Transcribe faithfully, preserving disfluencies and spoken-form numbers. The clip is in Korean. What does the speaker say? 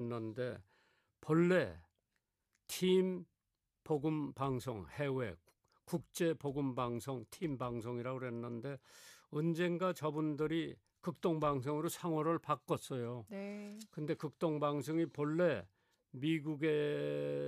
그랬는데 본래 팀 복음 방송 해외 국제 복음 방송 팀 방송이라고 그랬는데 언젠가 저분들이 극동방송으로 상호를 바꿨어요. 네. 근데 극동방송이 본래 미국의